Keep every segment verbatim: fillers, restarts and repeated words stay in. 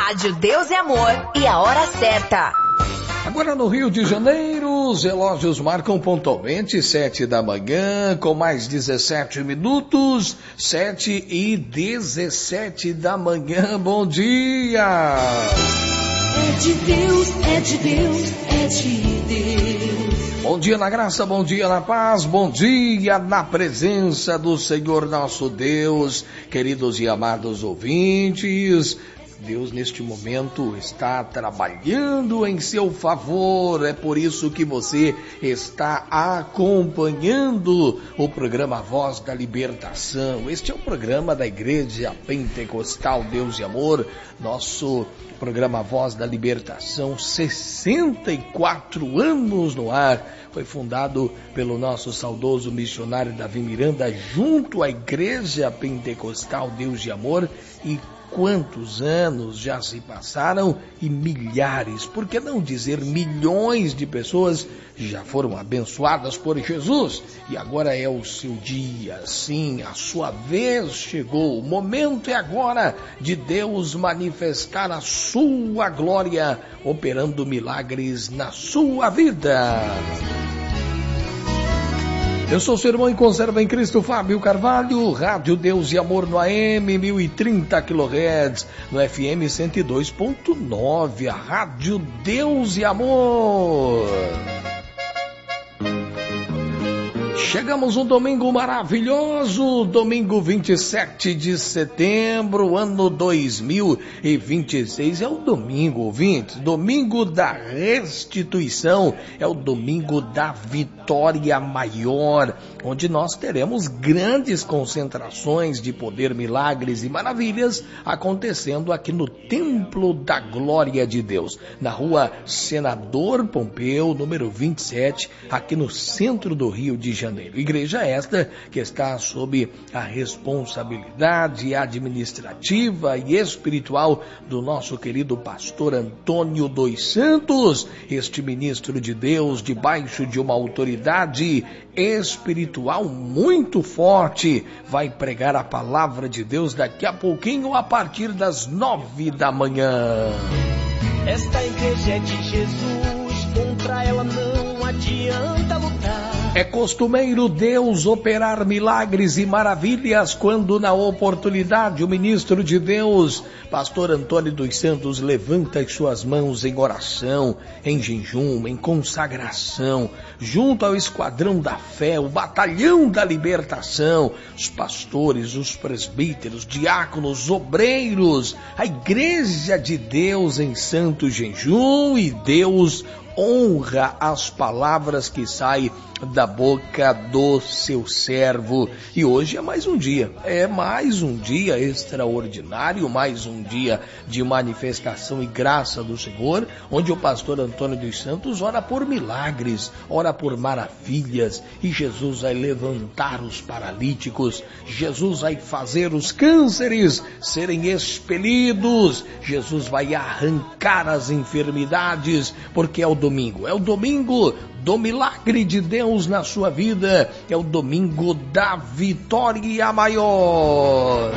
Rádio Deus e Amor e a hora certa. Agora no Rio de Janeiro, os relógios marcam pontualmente sete da manhã, com mais dezessete minutos, sete e dezessete da manhã. Bom dia! É de Deus, é de Deus, é de Deus. Bom dia na graça, bom dia na paz, bom dia na presença do Senhor nosso Deus, queridos e amados ouvintes. Deus neste momento está trabalhando em seu favor, é por isso que você está acompanhando o programa Voz da Libertação. Este é o programa da Igreja Pentecostal Deus e Amor, nosso programa Voz da Libertação, sessenta e quatro anos no ar, foi fundado pelo nosso saudoso missionário Davi Miranda, junto à Igreja Pentecostal Deus e Amor, e quantos anos já se passaram e milhares, por que não dizer milhões de pessoas já foram abençoadas por Jesus. E agora é o seu dia, sim, a sua vez chegou. O momento é agora de Deus manifestar a sua glória, operando milagres na sua vida. Eu sou seu irmão e conserva em Cristo, Fábio Carvalho, Rádio Deus e Amor no A M mil e trinta quilohertz, no F M cento e dois ponto nove, a Rádio Deus e Amor. Chegamos um domingo maravilhoso, domingo vinte e sete de setembro, ano dois mil e vinte e seis, é o domingo, ouvintes, domingo da restituição, é o domingo da vitória maior, onde nós teremos grandes concentrações de poder, milagres e maravilhas acontecendo aqui no Templo da Glória de Deus, na rua Senador Pompeu, número vinte e sete, aqui no centro do Rio de Janeiro. Igreja esta que está sob a responsabilidade administrativa e espiritual do nosso querido pastor Antônio dos Santos, este ministro de Deus debaixo de uma autoridade espiritual muito forte, vai pregar a palavra de Deus daqui a pouquinho a partir das nove da manhã. Esta igreja é de Jesus, contra ela não adianta lutar. É costumeiro Deus operar milagres e maravilhas quando na oportunidade o ministro de Deus, pastor Antônio dos Santos, levanta as suas mãos em oração, em jejum, em consagração, junto ao esquadrão da fé, o batalhão da libertação, os pastores, os presbíteros, diáconos, obreiros, a igreja de Deus em santo jejum, e Deus honra as palavras que saem da boca do seu servo. E hoje é mais um dia, é mais um dia extraordinário, mais um dia de manifestação e graça do Senhor, onde o pastor Antônio dos Santos ora por milagres, ora por maravilhas, e Jesus vai levantar os paralíticos, Jesus vai fazer os cânceres serem expelidos, Jesus vai arrancar as enfermidades, porque é o domingo, é o domingo do milagre de Deus na sua vida, é o domingo da vitória maior.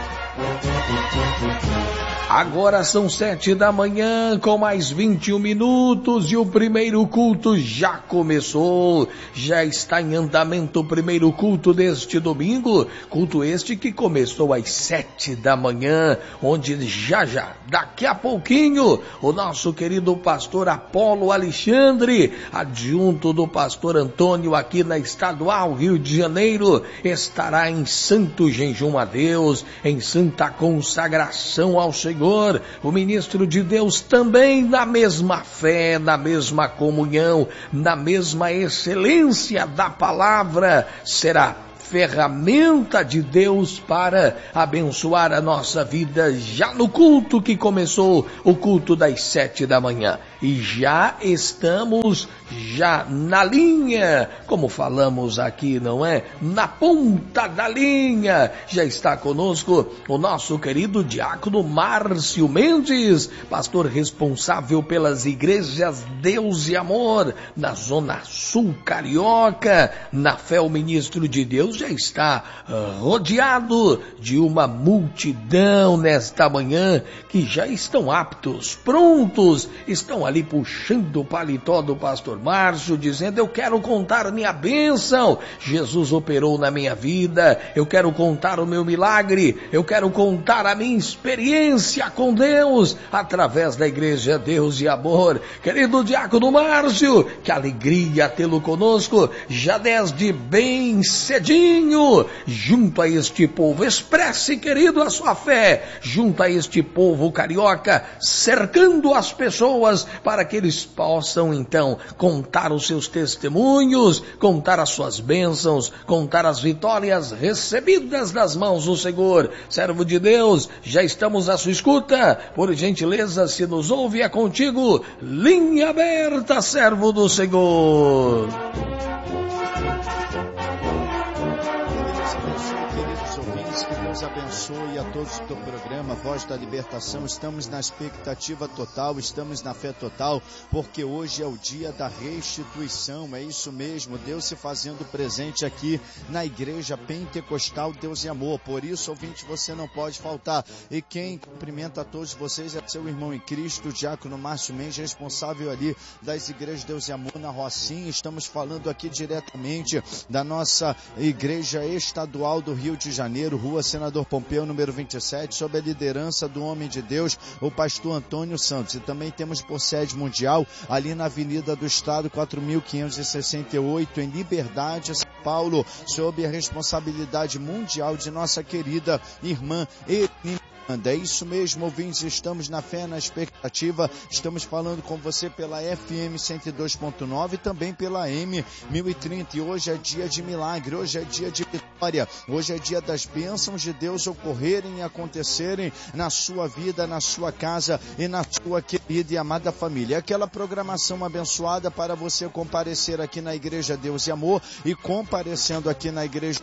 Agora são sete da manhã com mais vinte e um minutos e o primeiro culto já começou, já está em andamento o primeiro culto deste domingo, culto este que começou às sete da manhã, onde já já, daqui a pouquinho, o nosso querido pastor Apolo Alexandre, adjunto do pastor Antônio aqui na Estadual Rio de Janeiro, estará em santo jejum a Deus, em santa consagração ao Senhor. O ministro de Deus também na mesma fé, na mesma comunhão, na mesma excelência da palavra, será ferramenta de Deus para abençoar a nossa vida já no culto que começou, o culto das sete da manhã. E já estamos já na linha, como falamos aqui, não é? Na ponta da linha, já está conosco o nosso querido diácono Márcio Mendes, pastor responsável pelas igrejas Deus e Amor, na Zona Sul Carioca, na fé o ministro de Deus Deus já está uh, rodeado de uma multidão nesta manhã que já estão aptos, prontos, estão ali puxando o paletó do pastor Márcio, dizendo: eu quero contar minha bênção, Jesus operou na minha vida, eu quero contar o meu milagre, eu quero contar a minha experiência com Deus, através da Igreja Deus e Amor. Querido diácono Márcio, que alegria tê-lo conosco, já desde bem cedinho, junto a este povo. Expresse, querido, a sua fé, junto a este povo carioca, cercando as pessoas para que eles possam, então, contar os seus testemunhos, contar as suas bênçãos, contar as vitórias recebidas das mãos do Senhor. Servo de Deus, já estamos à sua escuta. Por gentileza, se nos ouve, é contigo. Linha aberta, servo do Senhor. Que Deus abençoe a todos do programa Voz da Libertação. Estamos na expectativa total, estamos na fé total, porque hoje é o dia da restituição. É isso mesmo, Deus se fazendo presente aqui na Igreja Pentecostal Deus e Amor. Por isso, ouvinte, você não pode faltar. E quem cumprimenta a todos vocês é seu irmão em Cristo, o diácono Márcio Mendes, responsável ali das Igrejas Deus e Amor na Rocinha. Estamos falando aqui diretamente da nossa Igreja Estadual do Rio de Janeiro, Rua Senador Pompeu, número vinte e sete, sob a liderança do homem de Deus, o pastor Antônio Santos. E também temos por sede mundial, ali na Avenida do Estado, quatro mil quinhentos e sessenta e oito, em Liberdade, São Paulo, sob a responsabilidade mundial de nossa querida irmã Eline. É isso mesmo, ouvintes, estamos na fé, na expectativa, estamos falando com você pela F M cento e dois ponto nove e também pela M mil e trinta, e hoje é dia de milagre, hoje é dia de vitória, hoje é dia das bênçãos de Deus ocorrerem e acontecerem na sua vida, na sua casa e na sua querida e amada família. Aquela programação abençoada para você comparecer aqui na Igreja Deus e Amor, e comparecendo aqui na Igreja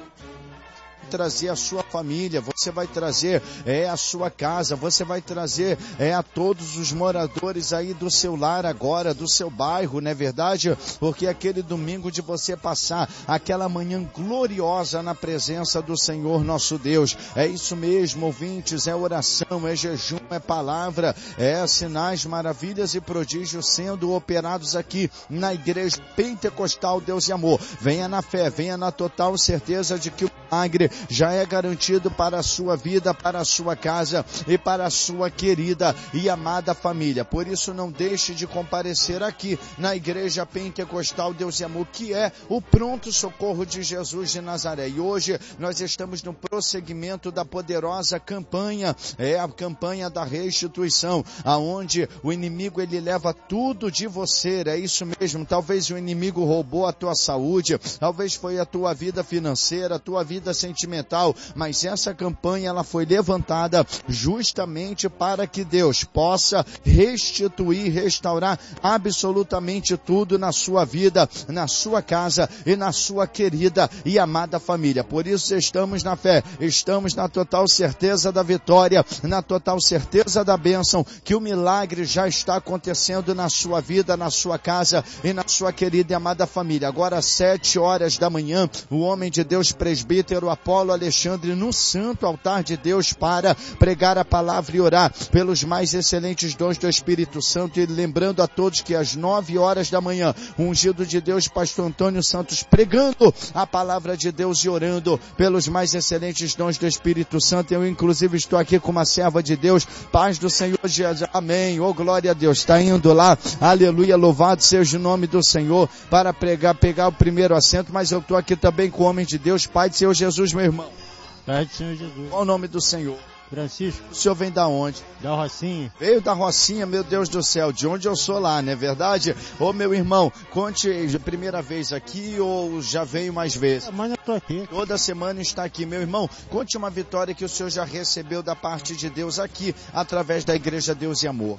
trazer a sua família, você vai trazer é, a sua casa, você vai trazer é, a todos os moradores aí do seu lar agora, do seu bairro, não é verdade? Porque aquele domingo de você passar aquela manhã gloriosa na presença do Senhor nosso Deus, é isso mesmo, ouvintes, é oração, é jejum, é palavra, é sinais, maravilhas e prodígios sendo operados aqui na Igreja Pentecostal Deus e Amor. Venha na fé, venha na total certeza de que o milagre já é garantido para a sua vida, para a sua casa e para a sua querida e amada família. Por isso, não deixe de comparecer aqui na Igreja Pentecostal Deus e Amor, que é o pronto socorro de Jesus de Nazaré. E hoje nós estamos no prosseguimento da poderosa campanha, é a campanha da restituição, aonde o inimigo ele leva tudo de você, é isso mesmo. Talvez o inimigo roubou a tua saúde, talvez foi a tua vida financeira, a tua vida sentimental, mas essa campanha ela foi levantada justamente para que Deus possa restituir, restaurar absolutamente tudo na sua vida, na sua casa e na sua querida e amada família. Por isso estamos na fé, estamos na total certeza da vitória, na total certeza da bênção, que o milagre já está acontecendo na sua vida, na sua casa e na sua querida e amada família. Agora às sete horas da manhã, o homem de Deus presbítero Apolo Alexandre no santo altar de Deus para pregar a palavra e orar pelos mais excelentes dons do Espírito Santo. E lembrando a todos que às nove horas da manhã, o ungido de Deus, pastor Antônio Santos, pregando a palavra de Deus e orando pelos mais excelentes dons do Espírito Santo. Eu inclusive estou aqui com uma serva de Deus, paz do Senhor Jesus, amém, oh glória a Deus, está indo lá, aleluia, louvado seja o nome do Senhor, para pregar, pegar o primeiro assento, mas eu estou aqui também com o homem de Deus, pai do Senhor Jesus, meu irmão. Pai do Senhor Jesus. Qual o nome do Senhor? Francisco. O senhor vem da onde? Da Rocinha. Veio da Rocinha, meu Deus do céu, de onde eu sou lá, não é verdade? Ô meu irmão, conte, primeira vez aqui ou já veio mais vezes? Semana eu tô aqui. Toda semana está aqui, meu irmão. Conte uma vitória que o senhor já recebeu da parte de Deus aqui, através da Igreja Deus e Amor.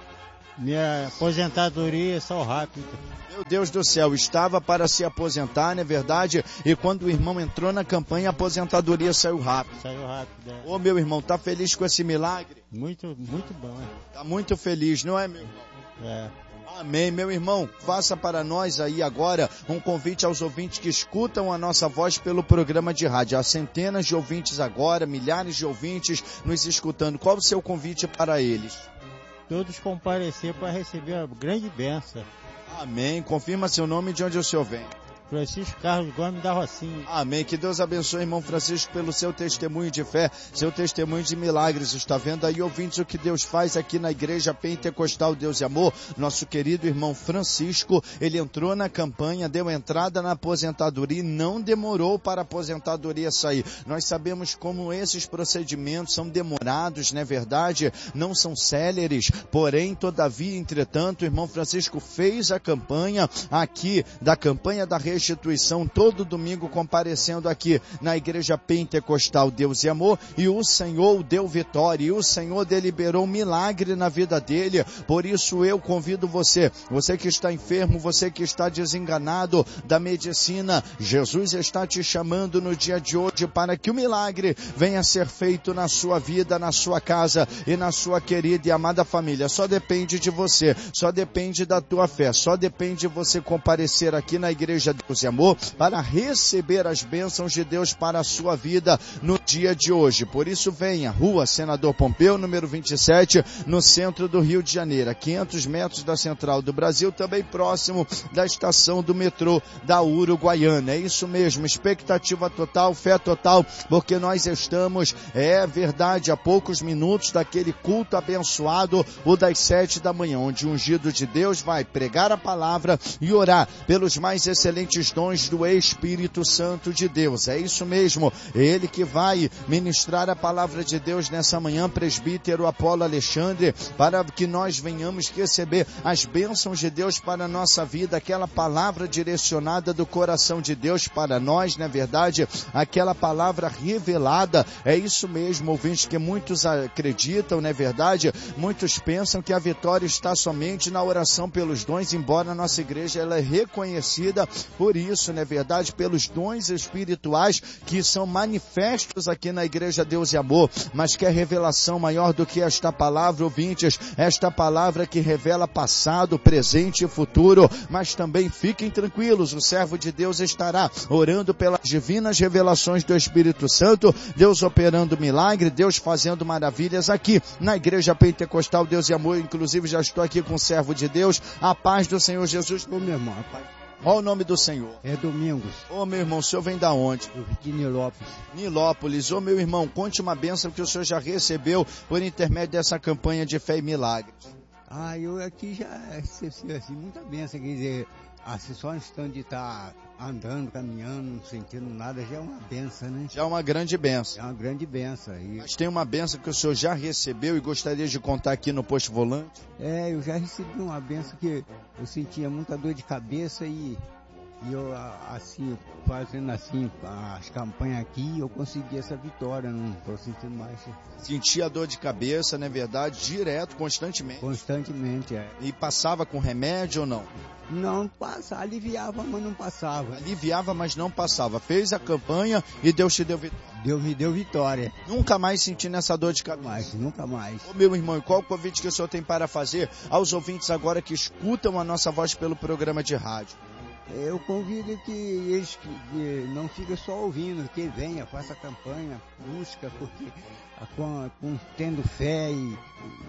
Minha aposentadoria só rápido. Meu Deus do céu, estava para se aposentar, não é verdade? E quando o irmão entrou na campanha, a aposentadoria saiu rápido. Saiu rápido, é. Ô meu irmão, tá feliz com esse milagre? Muito, muito bom, é. Tá muito feliz, não é, meu irmão? É. Amém, meu irmão, faça para nós aí agora um convite aos ouvintes que escutam a nossa voz pelo programa de rádio. Há centenas de ouvintes agora, milhares de ouvintes nos escutando. Qual o seu convite para eles? Todos comparecer para receber a grande bênção. Amém, confirma seu nome e de onde o senhor vem. Francisco Carlos Gomes da Rocinha. Amém. Que Deus abençoe, irmão Francisco, pelo seu testemunho de fé, seu testemunho de milagres. Está vendo aí, ouvintes, o que Deus faz aqui na Igreja Pentecostal Deus e Amor? Nosso querido irmão Francisco, ele entrou na campanha, deu entrada na aposentadoria e não demorou para a aposentadoria sair. Nós sabemos como esses procedimentos são demorados, não é verdade? Não são céleres, porém, todavia, entretanto, o irmão Francisco fez a campanha aqui, da campanha da restituição, todo domingo comparecendo aqui na Igreja Pentecostal Deus e Amor, e o Senhor deu vitória, e o Senhor deliberou milagre na vida dele. Por isso eu convido você, você que está enfermo, você que está desenganado da medicina, Jesus está te chamando no dia de hoje para que o milagre venha a ser feito na sua vida, na sua casa e na sua querida e amada família. Só depende de você, só depende da tua fé, só depende de você comparecer aqui na Igreja Deus e Amor para receber as bênçãos de Deus para a sua vida no dia de hoje. Por isso venha, Rua Senador Pompeu, número vinte e sete, no centro do Rio de Janeiro, a quinhentos metros da Central do Brasil, também próximo da estação do metrô da Uruguaiana. É isso mesmo, expectativa total, fé total, porque nós estamos, é verdade, a poucos minutos daquele culto abençoado, o das sete da manhã, onde o ungido de Deus vai pregar a palavra e orar pelos mais excelentes dons do Espírito Santo de Deus. É isso mesmo, ele que vai ministrar a palavra de Deus nessa manhã, presbítero Apolo Alexandre, para que nós venhamos receber as bênçãos de Deus para a nossa vida, aquela palavra direcionada do coração de Deus para nós, não é verdade? Aquela palavra revelada. É isso mesmo, ouvintes, que muitos acreditam, não é verdade? Muitos pensam que a vitória está somente na oração pelos dons, embora a nossa igreja ela é reconhecida por isso, não é verdade? Pelos dons espirituais que são manifestos aqui na Igreja Deus e Amor, mas que é revelação maior do que esta palavra, ouvintes, esta palavra que revela passado, presente e futuro, mas também fiquem tranquilos, o servo de Deus estará orando pelas divinas revelações do Espírito Santo, Deus operando milagre, Deus fazendo maravilhas aqui na Igreja Pentecostal Deus e Amor. Inclusive já estou aqui com o servo de Deus, a paz do Senhor Jesus. Ô meu irmão, rapaz. Qual o nome do Senhor? É Domingos. Ô meu irmão, o senhor vem da onde? Eu vim de Nilópolis. Nilópolis. Ô meu irmão, conte uma bênção que o senhor já recebeu por intermédio dessa campanha de fé e milagres. Ah, eu aqui já recebi assim, muita bênção, quer dizer, assim, só estando de estar andando, caminhando, não sentindo nada, já é uma bênção, né? Já é uma grande bênção. É uma grande bênção. E... Mas tem uma bênção que o senhor já recebeu e gostaria de contar aqui no Posto Volante? É, eu já recebi uma bênção que eu sentia muita dor de cabeça e, e eu, assim, fazendo assim, as campanhas aqui, eu consegui essa vitória, não estou sentindo mais. Sentia dor de cabeça, não é verdade? Direto, constantemente? Constantemente, é. E passava com remédio ou não? Não passa, aliviava, mas não passava. Aliviava, mas não passava. Fez a campanha e Deus te deu vitória. Deus me deu vitória. Nunca mais sentindo essa dor de cabeça? Mais, nunca mais. Ô meu irmão, e qual o convite que o senhor tem para fazer aos ouvintes agora que escutam a nossa voz pelo programa de rádio? Eu convido que eles que, que não fiquem só ouvindo, que venha, faça a campanha, busca, porque com, com, tendo fé e, e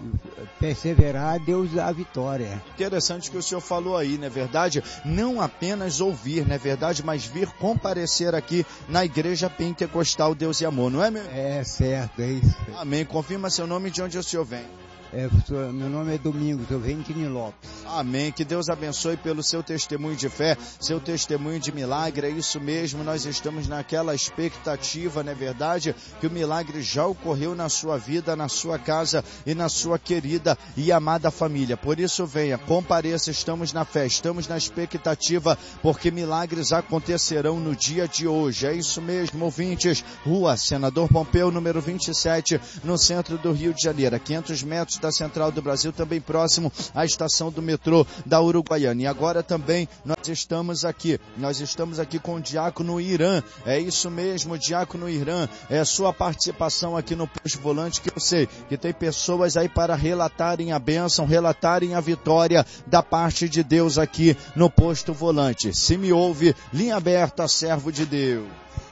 perseverar, Deus dá a vitória. Interessante que o senhor falou aí, não é verdade? Não apenas ouvir, não é verdade? Mas vir comparecer aqui na Igreja Pentecostal Deus e Amor, não é mesmo? É certo, é isso. Amém. Confirma seu nome e de onde o senhor vem. É, meu nome é Domingos, eu venho de Nilópolis. Amém, que Deus abençoe pelo seu testemunho de fé, seu testemunho de milagre, é isso mesmo, nós estamos naquela expectativa, não é verdade? Que o milagre já ocorreu na sua vida, na sua casa e na sua querida e amada família. Por isso venha, compareça, estamos na fé, estamos na expectativa, porque milagres acontecerão no dia de hoje. É isso mesmo, ouvintes. Rua Senador Pompeu, número vinte e sete, no centro do Rio de Janeiro, a quinhentos metros da Porta Central do Brasil, também próximo à estação do metrô da Uruguaiana. E agora também nós estamos aqui, nós estamos aqui com o Diácono Irã, é isso mesmo, Diácono Irã, é sua participação aqui no Posto Volante, que eu sei que tem pessoas aí para relatarem a bênção, relatarem a vitória da parte de Deus aqui no Posto Volante. Se me ouve, linha aberta, servo de Deus.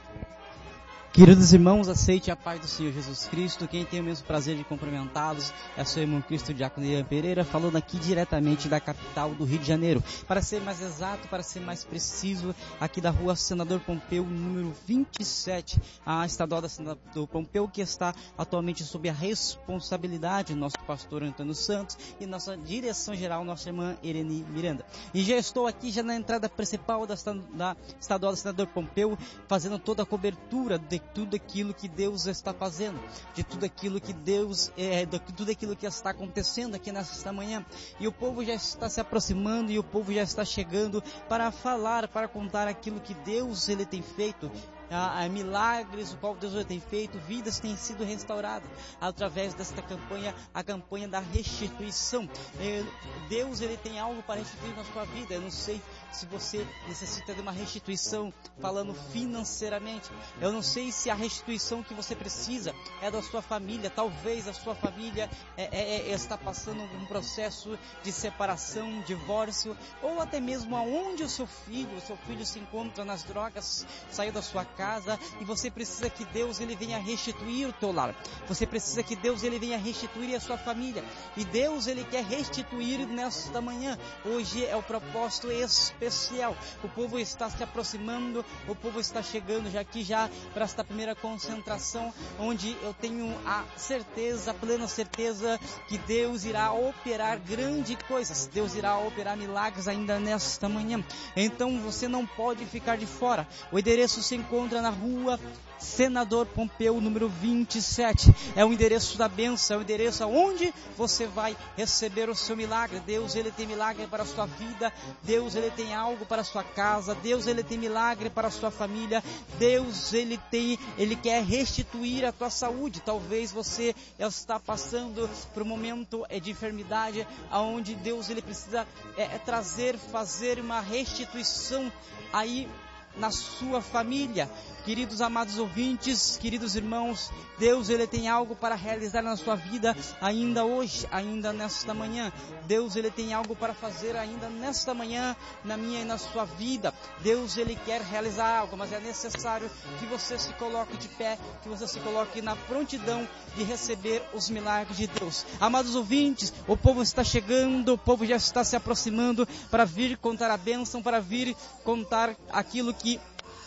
Queridos irmãos, aceite a paz do Senhor Jesus Cristo. Quem tem o mesmo prazer de cumprimentá-los é seu irmão Cristo Diácono Irã Pereira, falando aqui diretamente da capital do Rio de Janeiro. Para ser mais exato, para ser mais preciso, aqui da rua Senador Pompeu, número vinte e sete, a estadual da Senador Pompeu, que está atualmente sob a responsabilidade do nosso pastor Antônio Santos e nossa direção geral, nossa irmã Irene Miranda. E já estou aqui, já na entrada principal da, da estadual da Senador Pompeu, fazendo toda a cobertura de tudo aquilo que Deus está fazendo, de tudo aquilo que Deus, é, de tudo aquilo que está acontecendo aqui nesta manhã. E o povo já está se aproximando e o povo já está chegando para falar, para contar aquilo que Deus ele tem feito. A, a milagres, o qual Deus tem feito, vidas têm sido restauradas através desta campanha, a campanha da restituição. É, Deus ele tem algo para restituir na sua vida. Eu não sei se você necessita de uma restituição falando financeiramente. Eu não sei se a restituição que você precisa é da sua família. Talvez a sua família é, é, é, está passando um processo de separação, divórcio, ou até mesmo aonde o seu filho, o seu filho se encontra nas drogas, saiu da sua casa, e você precisa que Deus ele venha restituir o teu lar. Você precisa que Deus ele venha restituir a sua família. E Deus ele quer restituir nesta manhã. Hoje é o propósito especial. O povo está se aproximando, o povo está chegando já aqui já para esta primeira concentração, onde eu tenho a certeza, a plena certeza que Deus irá operar grandes coisas. Deus irá operar milagres ainda nesta manhã. Então você não pode ficar de fora. O endereço se encontra na rua Senador Pompeu, número vinte e sete. É o endereço da bênção, é o endereço onde você vai receber o seu milagre. Deus ele tem milagre para a sua vida, Deus ele tem algo para a sua casa, Deus ele tem milagre para a sua família, Deus ele tem, ele quer restituir a tua saúde. Talvez você está passando por um momento de enfermidade, onde Deus ele precisa é, trazer, fazer uma restituição aí na sua família. Queridos amados ouvintes, queridos irmãos, Deus ele tem algo para realizar na sua vida ainda hoje, ainda nesta manhã. Deus ele tem algo para fazer ainda nesta manhã, na minha e na sua vida. Deus ele quer realizar algo, mas é necessário que você se coloque de pé, que você se coloque na prontidão de receber os milagres de Deus. Amados ouvintes, o povo está chegando, o povo já está se aproximando para vir contar a bênção, para vir contar aquilo que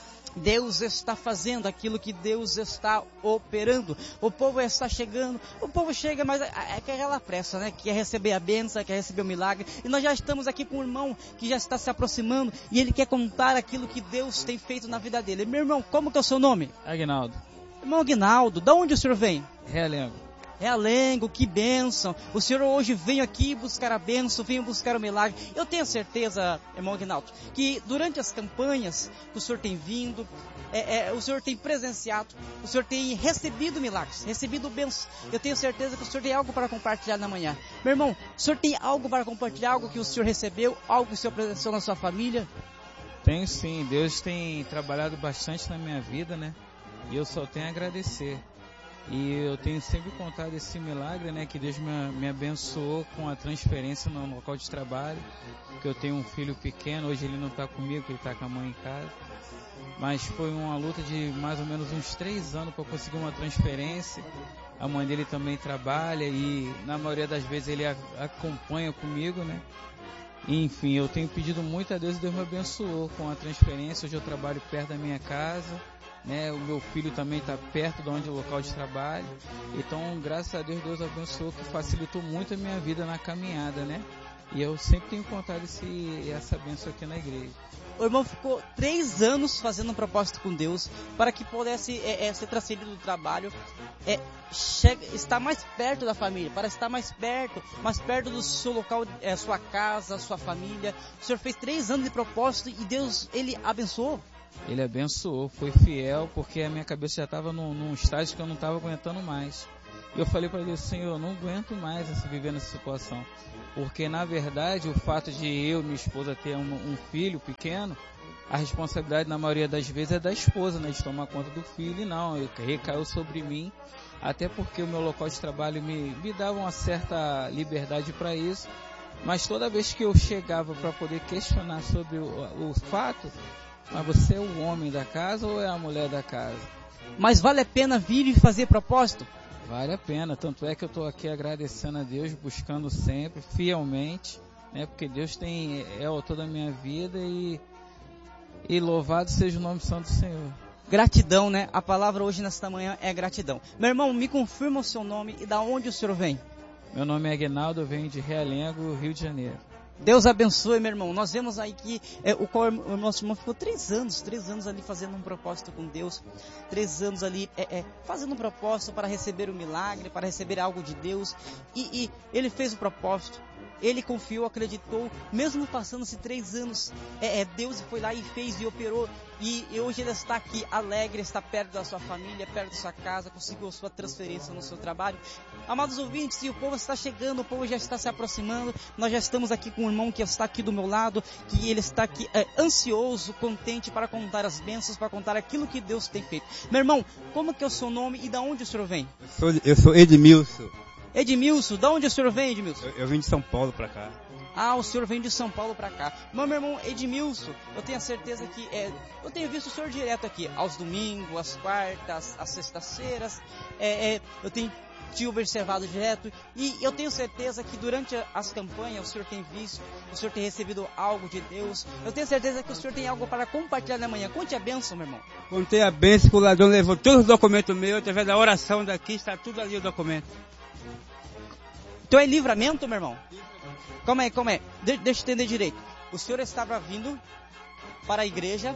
Deus está fazendo, aquilo que Deus está operando. O povo está chegando, o povo chega, mas é aquela pressa, né? Quer receber a bênção, quer receber o milagre. E nós já estamos aqui com um irmão que já está se aproximando e ele quer contar aquilo que Deus tem feito na vida dele. Meu irmão, como que é o seu nome? Aguinaldo. Irmão Aguinaldo, de onde o senhor vem? Realengo. Realengo, que bênção. O senhor hoje veio aqui buscar a bênção, veio buscar o milagre. Eu tenho certeza, irmão Aguinaldo, que durante as campanhas que o senhor tem vindo, é, é, o senhor tem presenciado, o senhor tem recebido milagres, recebido bênçãos. Eu tenho certeza que o senhor tem algo para compartilhar na manhã. Meu irmão, o senhor tem algo para compartilhar, algo que o senhor recebeu, algo que o senhor presenciou na sua família? Tenho sim, Deus tem trabalhado bastante na minha vida, né? E eu só tenho a agradecer. E eu tenho sempre contado esse milagre, né, que Deus me, me abençoou com a transferência no local de trabalho, que eu tenho um filho pequeno, hoje ele não está comigo, ele está com a mãe em casa, mas foi uma luta de mais ou menos uns três anos para conseguir uma transferência. A mãe dele também trabalha e na maioria das vezes ele a, acompanha comigo, né. Enfim, eu tenho pedido muito a Deus e Deus me abençoou com a transferência. Hoje eu trabalho perto da minha casa, né? O meu filho também está perto de onde é o local de trabalho. Então, graças a Deus, Deus abençoou, que facilitou muito a minha vida na caminhada, né? E eu sempre tenho contado esse, essa bênção aqui na igreja. O irmão ficou três anos fazendo um propósito com Deus para que pudesse é, é, ser transferido do trabalho, é, chega, estar mais perto da família, para estar mais perto, mais perto do seu local, é, sua casa, sua família. O senhor fez três anos de propósito e Deus, ele abençoou? Ele abençoou, foi fiel, porque a minha cabeça já estava num, num estágio que eu não estava aguentando mais. E eu falei para Deus, Senhor, eu não aguento mais essa, viver nessa situação. Porque, na verdade, o fato de eu e minha esposa ter um, um filho pequeno, a responsabilidade, na maioria das vezes, é da esposa, né? De tomar conta do filho. E não, recaiu sobre mim. Até porque o meu local de trabalho me, me dava uma certa liberdade para isso. Mas toda vez que eu chegava para poder questionar sobre o, o fato, mas você é o homem da casa ou é a mulher da casa? Mas vale a pena vir e fazer propósito? Vale a pena, tanto é que eu estou aqui agradecendo a Deus, buscando sempre, fielmente, né? Porque Deus tem, é o autor da minha vida e, e louvado seja o nome santo do Senhor. Gratidão, né? A palavra hoje nesta manhã é gratidão. Meu irmão, me confirma o seu nome e da onde o senhor vem? Meu nome é Aguinaldo, eu venho de Realengo, Rio de Janeiro. Deus abençoe, meu irmão. Nós vemos aí que é, o, qual, o nosso irmão ficou três anos, três anos ali fazendo um propósito com Deus, três anos ali é, é, fazendo um propósito para receber o milagre, para receber algo de Deus, e, e ele fez o propósito, ele confiou, acreditou, mesmo passando-se três anos, é, é, Deus foi lá e fez e operou, e, e hoje ele está aqui alegre, está perto da sua família, perto da sua casa, conseguiu a sua transferência no seu trabalho. Amados ouvintes, e o povo está chegando, o povo já está se aproximando, nós já estamos aqui com um irmão que está aqui do meu lado, que ele está aqui é, ansioso, contente para contar as bênçãos, para contar aquilo que Deus tem feito. Meu irmão, como que é o seu nome e da onde o senhor vem? Eu sou, eu sou Edmilson. Edmilson, da onde o senhor vem, Edmilson? Eu, eu vim de São Paulo para cá. Ah, o senhor vem de São Paulo para cá. Mas, meu irmão Edmilson, eu tenho a certeza que é, eu tenho visto o senhor direto aqui, aos domingos, às quartas, às sextas-feiras. É, é, eu tenho te observado direto e eu tenho certeza que durante as campanhas o senhor tem visto, o senhor tem recebido algo de Deus. Eu tenho certeza que o senhor tem algo para compartilhar na manhã. Conte a bênção, meu irmão. Contei a bênção que o ladrão levou todos os documentos meus, através da oração daqui, está tudo ali o documento. Então é livramento, meu irmão? Calma aí, calma aí. De, deixa eu entender direito. O senhor estava vindo para a igreja.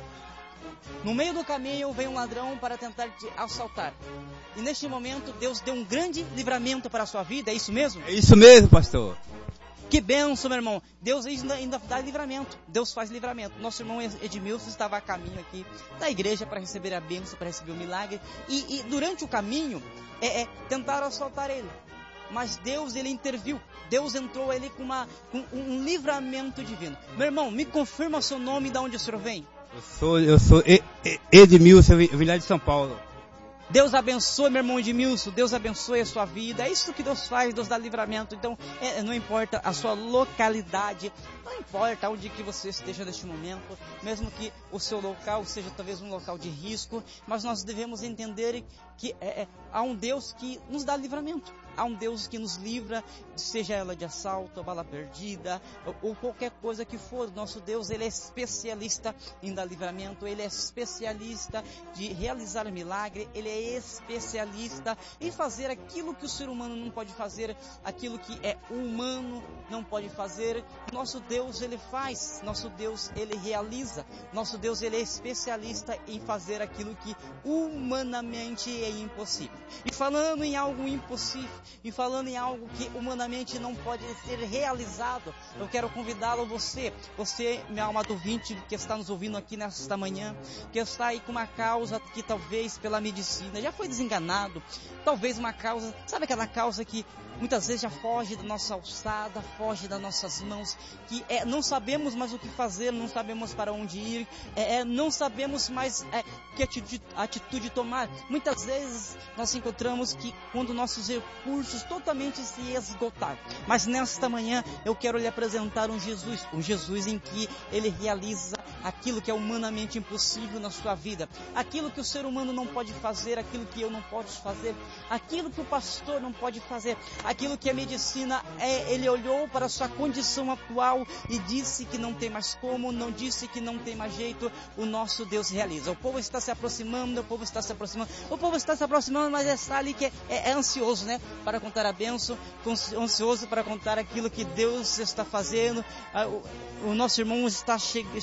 No meio do caminho veio um ladrão para tentar te assaltar. E neste momento Deus deu um grande livramento para a sua vida, é isso mesmo? É isso mesmo, pastor. Que bênção, meu irmão. Deus ainda, ainda dá livramento. Deus faz livramento. Nosso irmão Edmilson estava a caminho aqui da igreja para receber a bênção, para receber o milagre. E, e durante o caminho, é, é, tentaram assaltar ele. Mas Deus, ele interviu. Deus entrou ali com, uma, com um livramento divino. Meu irmão, me confirma o seu nome e de onde o senhor vem? Eu sou, eu sou Edmilson, eu vim lá de São Paulo. Deus abençoe, meu irmão Edmilson. Deus abençoe a sua vida. É isso que Deus faz, Deus dá livramento. Então, é, não importa a sua localidade, não importa onde que você esteja neste momento, mesmo que o seu local seja talvez um local de risco, mas nós devemos entender que é, é, há um Deus que nos dá livramento. Há um Deus que nos livra, seja ela de assalto, bala perdida, ou, ou qualquer coisa que for. Nosso Deus, ele é especialista em dar livramento, ele é especialista de realizar milagre, ele é especialista em fazer aquilo que o ser humano não pode fazer, aquilo que é humano não pode fazer. Nosso Deus, ele faz, nosso Deus, ele realiza, nosso Deus, ele é especialista em fazer aquilo que humanamente é impossível. E falando em algo impossível, e falando em algo que humanamente não pode ser realizado, eu quero convidá-lo, você, você, meu amado ouvinte, que está nos ouvindo aqui nesta manhã, que está aí com uma causa que talvez pela medicina já foi desenganado, talvez uma causa, sabe aquela causa que muitas vezes já foge da nossa alçada, foge das nossas mãos, que é, não sabemos mais o que fazer, não sabemos para onde ir, é, é, não sabemos mais é, que atitude, atitude tomar. Muitas vezes nós encontramos que quando nossos recursos totalmente se esgotar, mas nesta manhã eu quero lhe apresentar um Jesus, um Jesus em que ele realiza aquilo que é humanamente impossível na sua vida, aquilo que o ser humano não pode fazer, aquilo que eu não posso fazer, aquilo que o pastor não pode fazer, aquilo que a medicina é, ele olhou para a sua condição atual e disse que não tem mais como, não disse que não tem mais jeito, o nosso Deus realiza. O povo está se aproximando, o povo está se aproximando, o povo está se aproximando, mas está ali que é, é, é ansioso, né? Para contar a bênção, ansioso para contar aquilo que Deus está fazendo. O, o nosso irmão está, che está chegando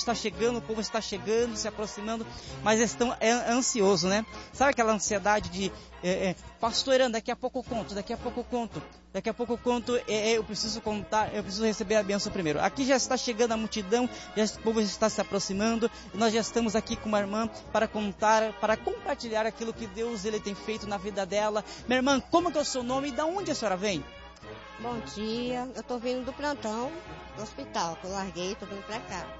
chegando, o povo está chegando, se aproximando, mas estão é, ansiosos, né? Sabe aquela ansiedade de, é, é, pastor, daqui a pouco eu conto, daqui a pouco eu conto, daqui a pouco eu conto, é, é, eu preciso contar, eu preciso receber a bênção primeiro. Aqui já está chegando a multidão, já, o povo já está se aproximando, e nós já estamos aqui com uma irmã para contar, para compartilhar aquilo que Deus ele tem feito na vida dela. Minha irmã, como que é o seu nome e de onde a senhora vem? Bom dia, eu estou vindo do plantão do hospital, que eu larguei, estou vindo para cá.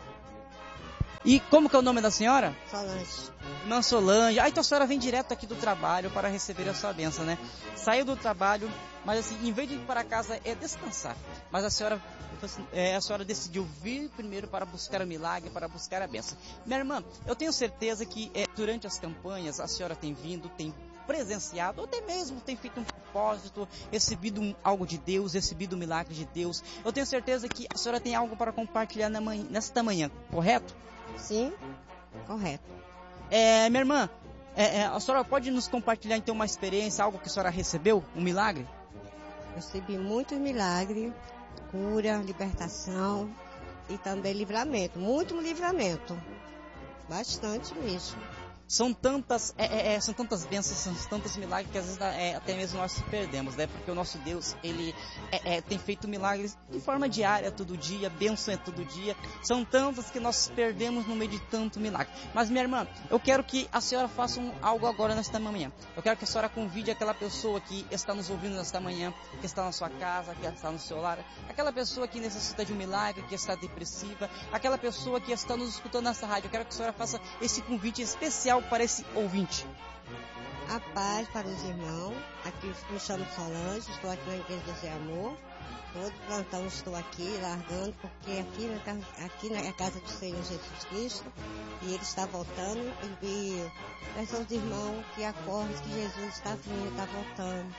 E como que é o nome da senhora? Solange. Irmã Solange. Ah, então a senhora vem direto aqui do trabalho para receber a sua bênção, né? Saiu do trabalho, mas assim, em vez de ir para casa é descansar. Mas a senhora, é, a senhora decidiu vir primeiro para buscar o milagre, para buscar a bênção. Minha irmã, eu tenho certeza que é, durante as campanhas a senhora tem vindo, tem presenciado, ou até mesmo tem feito um propósito, recebido um, algo de Deus, recebido um milagre de Deus. Eu tenho certeza que a senhora tem algo para compartilhar na manhã, nesta manhã, correto? Sim, correto. É, minha irmã, é, é, a senhora pode nos compartilhar então uma experiência, algo que a senhora recebeu, um milagre? Recebi muitos milagres, cura, libertação e também livramento, muito livramento, bastante mesmo. São tantas, é, é, são tantas bênçãos, são tantos milagres que às vezes é, até mesmo nós se perdemos, né? Porque o nosso Deus, ele é, é, tem feito milagres de forma diária, todo dia, bênção é todo dia. São tantas que nós perdemos no meio de tanto milagre. Mas minha irmã, eu quero que a senhora faça um, algo agora nesta manhã. Eu quero que a senhora convide aquela pessoa que está nos ouvindo nesta manhã, que está na sua casa, que está no seu lar, aquela pessoa que necessita de um milagre, que está depressiva, aquela pessoa que está nos escutando nessa rádio. Eu quero que a senhora faça esse convite especial para esse ouvinte. A paz para os irmãos. Aqui me chamo Solange, estou aqui na Igreja do Zé Amor. Todo plantão estou aqui, largando, porque aqui na, casa, aqui na casa do Senhor Jesus Cristo, e Ele está voltando, e peço aos irmãos que acordem, que Jesus está vindo, está voltando.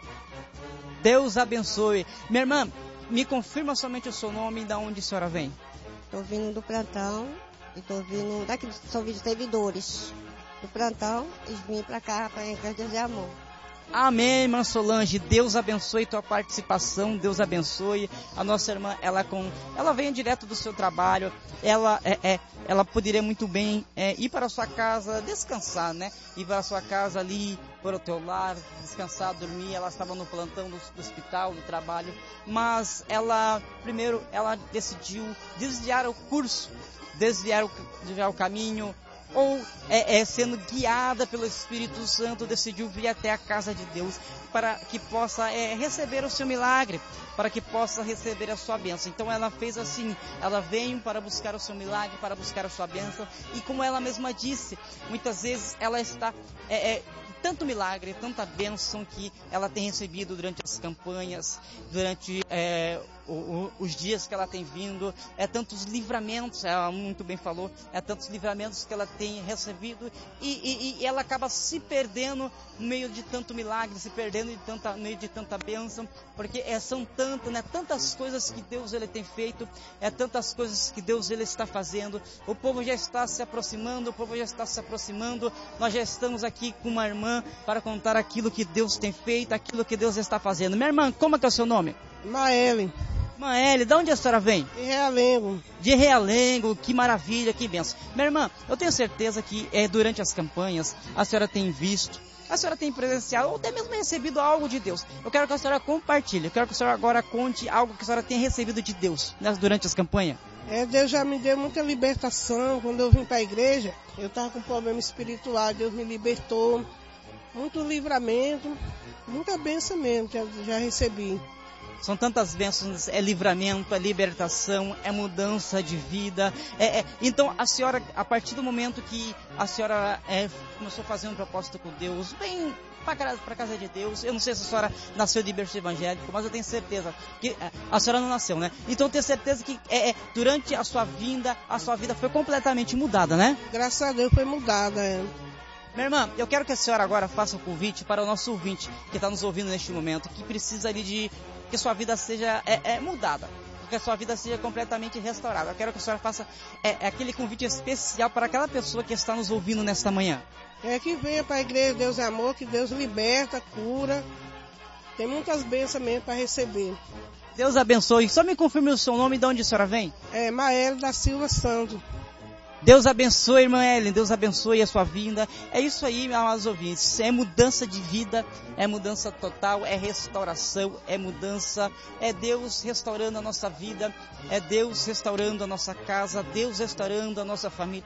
Deus abençoe. Minha irmã, me confirma somente o seu nome e de onde a senhora vem. Estou vindo do plantão, e estou vindo daqui, são vídeos servidores do plantão, e vim para cá, para a Igreja de Amor. Amém, irmã Solange. Deus abençoe tua participação. Deus abençoe a nossa irmã. Ela com, ela vem direto do seu trabalho. Ela é, é ela poderia muito bem é, ir para a sua casa descansar, né? Ir para a sua casa ali, para o teu lar, descansar, dormir. Ela estava no plantão do, do hospital, do trabalho, mas ela primeiro ela decidiu desviar o curso, desviar o, desviar o caminho. Ou é, é, sendo guiada pelo Espírito Santo, decidiu vir até a casa de Deus para que possa é, receber o seu milagre, para que possa receber a sua bênção. Então ela fez assim, ela veio para buscar o seu milagre, para buscar a sua bênção, e como ela mesma disse, muitas vezes ela está é, é, tanto milagre, tanta bênção que ela tem recebido durante as campanhas, durante é, o, o, os dias que ela tem vindo, é tantos livramentos, ela muito bem falou, é tantos livramentos que ela tem recebido, e, e, e ela acaba se perdendo no meio de tanto milagre, se perdendo de tanta, no meio de tanta bênção, porque é, são tantas, né, tantas coisas que Deus ele tem feito, é tantas coisas que Deus ele está fazendo. O povo já está se aproximando, o povo já está se aproximando, nós já estamos aqui com uma irmã para contar aquilo que Deus tem feito, aquilo que Deus está fazendo. Minha irmã, como é que é o seu nome? Maeli. Maeli, de onde a senhora vem? De Realengo. De Realengo, que maravilha, que bênção. Minha irmã, eu tenho certeza que é, durante as campanhas a senhora tem visto, a senhora tem presenciado ou até mesmo recebido algo de Deus. Eu quero que a senhora compartilhe, eu quero que a senhora agora conte algo que a senhora tem recebido de Deus, né, durante as campanhas. É, Deus já me deu muita libertação. Quando eu vim para a igreja, eu estava com problema espiritual, Deus me libertou. Muito livramento, muita bênção mesmo que eu já recebi. São tantas bênçãos, é livramento, é libertação, é mudança de vida. É, é, então a senhora, a partir do momento que a senhora é, começou a fazer um propósito com Deus, vem para a casa de Deus. Eu não sei se a senhora nasceu de berço evangélico, mas eu tenho certeza que a senhora não nasceu, né? Então eu tenho certeza que é, é, durante a sua vinda, a sua vida foi completamente mudada, né? Graças a Deus foi mudada, é. Minha irmã, eu quero que a senhora agora faça um convite para o nosso ouvinte que está nos ouvindo neste momento, que precisa ali de que sua vida seja é, é, mudada, que a sua vida seja completamente restaurada. Eu quero que a senhora faça é, é, aquele convite especial para aquela pessoa que está nos ouvindo nesta manhã. É que venha para a igreja Deus é Amor, que Deus liberta, cura. Tem muitas bênçãos mesmo para receber. Deus abençoe. Só me confirme o seu nome e de onde a senhora vem? É Maeli da Silva Santos. Deus abençoe, irmã Ellen, Deus abençoe a sua vinda. É isso aí, meus amados ouvintes, é mudança de vida, é mudança total, é restauração, é mudança, é Deus restaurando a nossa vida, é Deus restaurando a nossa casa, Deus restaurando a nossa família.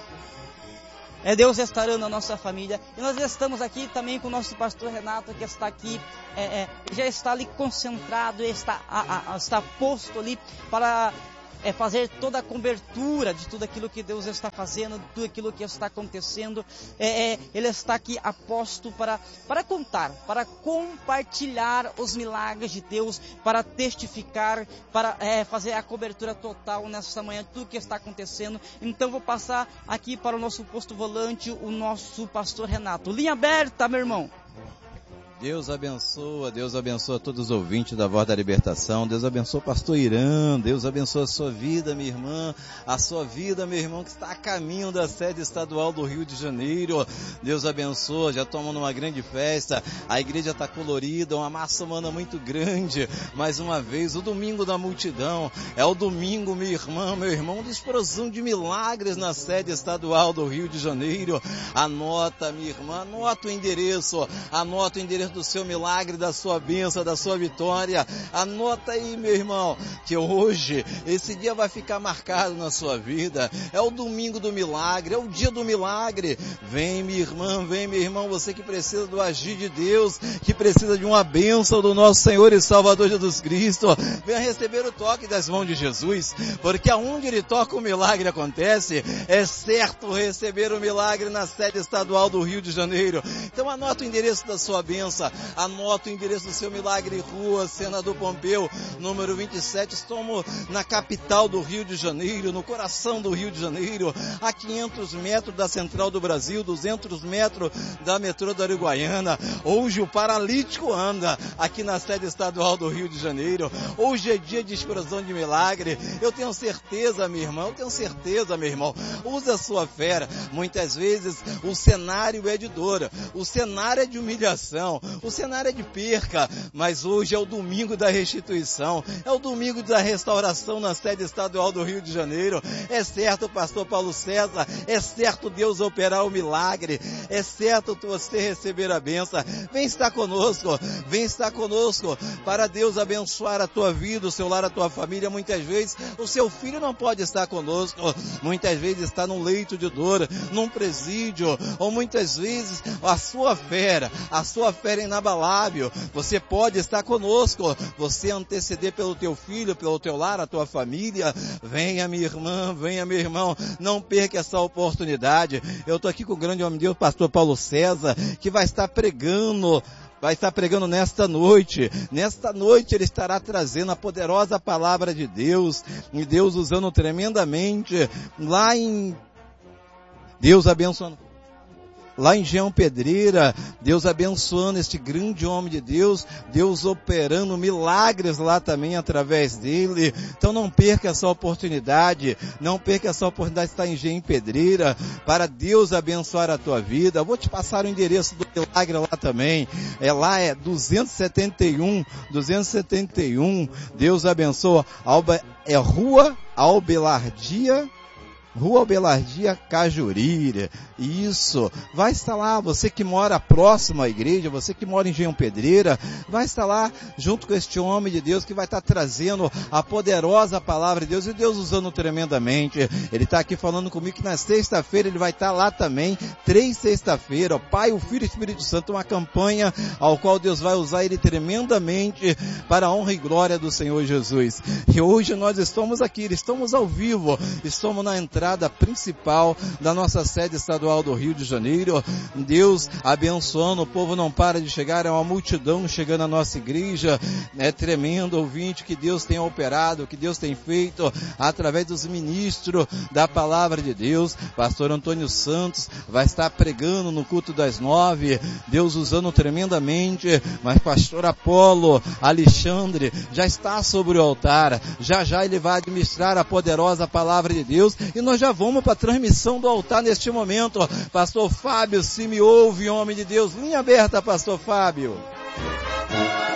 É Deus restaurando a nossa família. E nós estamos aqui também com o nosso pastor Renato, que está aqui, é, é, já está ali concentrado, está, a, a, está posto ali para é, fazer toda a cobertura de tudo aquilo que Deus está fazendo, de tudo aquilo que está acontecendo. É, é, ele está aqui aposto para, para contar, para compartilhar os milagres de Deus, para testificar, para é, fazer a cobertura total nessa manhã, tudo que está acontecendo. Então vou passar aqui para o nosso posto volante, o nosso pastor Renato. Linha aberta, meu irmão. Deus abençoa, Deus abençoa todos os ouvintes da Voz da Libertação, Deus abençoa o pastor Irã, Deus abençoa a sua vida, minha irmã, a sua vida, meu irmão, que está a caminho da sede estadual do Rio de Janeiro. Deus abençoa, já estamos numa grande festa, a igreja está colorida, uma massa humana muito grande, mais uma vez, o domingo da multidão, é o domingo, minha irmã, meu irmão, de explosão de milagres na sede estadual do Rio de Janeiro. Anota, minha irmã, anota o endereço, anota o endereço do seu milagre, da sua bênção, da sua vitória. Anota aí, meu irmão, que hoje esse dia vai ficar marcado na sua vida. É o domingo do milagre, é o dia do milagre. Vem, minha irmã, vem, meu irmão, você que precisa do agir de Deus, que precisa de uma bênção do nosso Senhor e Salvador Jesus Cristo. Venha receber o toque das mãos de Jesus, porque aonde ele toca o milagre acontece. É certo receber o milagre na sede estadual do Rio de Janeiro. Então anota o endereço da sua bênção, anota o endereço do seu milagre, Rua Senador Pompeu, número vinte e sete, estamos na capital do Rio de Janeiro, no coração do Rio de Janeiro, a quinhentos metros da Central do Brasil, duzentos metros da metrô da Uruguaiana. Hoje o paralítico anda aqui na sede estadual do Rio de Janeiro. Hoje é dia de explosão de milagre. Eu tenho certeza, minha irmã, eu tenho certeza, meu irmão, usa a sua fé. Muitas vezes o cenário é de dor, o cenário é de humilhação, o cenário é de perca, mas hoje é o domingo da restituição, é o domingo da restauração na sede estadual do Rio de Janeiro. É certo, pastor Paulo César, é certo Deus operar o milagre, é certo você receber a bênção. Vem estar conosco, vem estar conosco para Deus abençoar a tua vida, o seu lar, a tua família. Muitas vezes o seu filho não pode estar conosco, muitas vezes está num leito de dor, num presídio, ou muitas vezes a sua fé, a sua fé é inabalável. Você pode estar conosco, você anteceder pelo teu filho, pelo teu lar, a tua família. Venha, minha irmã, venha, meu irmão, não perca essa oportunidade. Eu estou aqui com o grande homem de Deus, pastor Paulo César, que vai estar pregando vai estar pregando nesta noite. Nesta noite ele estará trazendo a poderosa palavra de Deus, e Deus usando tremendamente lá em Deus abençoando lá em Jean Pedreira, Deus abençoando este grande homem de Deus, Deus operando milagres lá também através dele. Então não perca essa oportunidade, não perca essa oportunidade de estar em Jean Pedreira, para Deus abençoar a tua vida. Eu vou te passar o endereço do milagre lá também, é lá é duzentos e setenta e um, duzentos e setenta e um, Deus abençoa, Alba, é Rua Albelardia, Rua Albelardia Cajurira. Isso, vai estar lá, você que mora próximo à igreja, você que mora em Jean Pedreira, vai estar lá junto com este homem de Deus que vai estar trazendo a poderosa palavra de Deus, e Deus usando tremendamente. Ele está aqui falando comigo que na sexta-feira ele vai estar lá também, três sexta-feira, o Pai, o Filho e o Espírito Santo, uma campanha ao qual Deus vai usar ele tremendamente para a honra e glória do Senhor Jesus. E hoje nós estamos aqui, estamos ao vivo, estamos na entrada principal da nossa sede estadual do Rio de Janeiro. Deus abençoando, o povo não para de chegar, é uma multidão chegando à nossa igreja. É tremendo, ouvinte, que Deus tem operado, que Deus tem feito através dos ministros da palavra de Deus. Pastor Antônio Santos vai estar pregando no culto das nove, Deus usando tremendamente, mas pastor Apolo Alexandre já está sobre o altar, já já ele vai administrar a poderosa palavra de Deus, e nós já vamos para a transmissão do altar neste momento. Pastor Fábio, se me ouve, homem de Deus, linha aberta, pastor Fábio.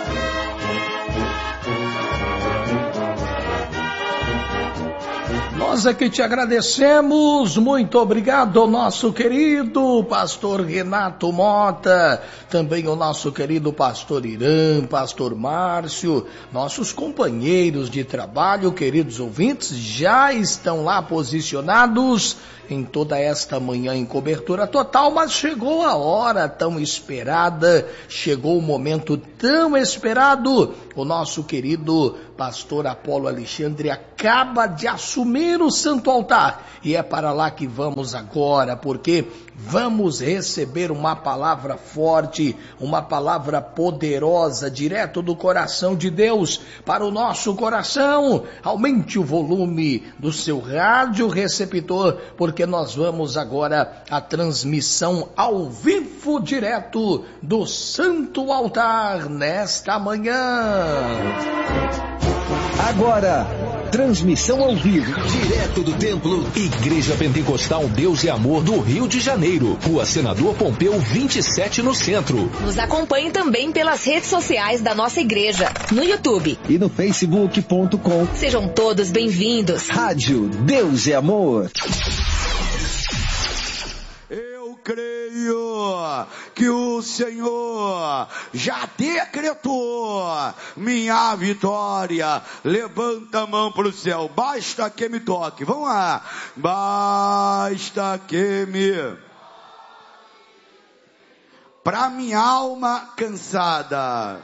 Nós Nós é que te agradecemos, muito obrigado ao nosso querido pastor Renato Mota, também ao nosso querido pastor Irã, pastor Márcio, nossos companheiros de trabalho, queridos ouvintes, já estão lá posicionados em toda esta manhã em cobertura total, mas chegou a hora tão esperada, chegou o momento tão esperado. O nosso querido pastor Apolo Alexandre acaba de assumir o santo altar e é para lá que vamos agora, porque vamos receber uma palavra forte, uma palavra poderosa, direto do coração de Deus para o nosso coração. Aumente o volume do seu rádio receptor, porque nós vamos agora à transmissão ao vivo, direto do santo altar nesta manhã. Agora, transmissão ao vivo, direto do templo Igreja Pentecostal Deus e Amor do Rio de Janeiro, Rua Senador Pompeu vinte e sete, no centro. Nos acompanhe também pelas redes sociais da nossa igreja, no YouTube e no facebook ponto com. Sejam todos bem-vindos. Rádio Deus e Amor. Creio que o Senhor já decretou minha vitória. Levanta a mão para o céu. Basta que me toque. Vamos lá. Basta que me... Para minha alma cansada.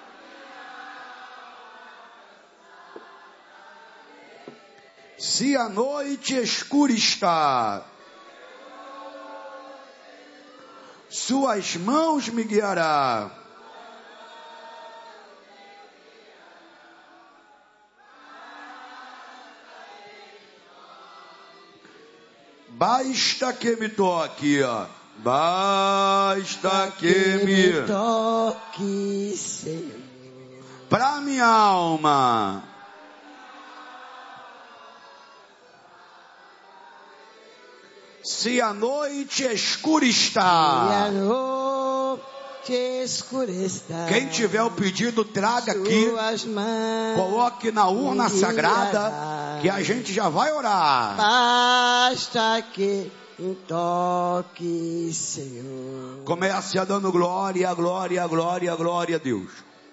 Se a noite escura está, suas mãos me guiará. Basta que me toque, ó. Basta que, que me... me toque, Senhor. Pra minha alma. Se a noite escura está, se a noite escura está, quem tiver o pedido, traga aqui, coloque na urna sagrada, que a gente já vai orar. Basta que me toque, Senhor. Comece a dando glória, glória, glória, glória a Deus.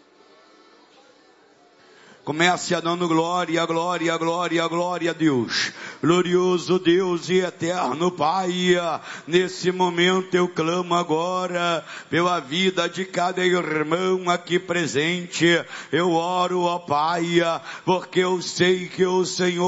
Comece a dando glória, glória, glória, glória a Deus. Glorioso Deus e eterno Pai, nesse momento eu clamo agora pela vida de cada irmão aqui presente. Eu oro, ó Pai, porque eu sei que o Senhor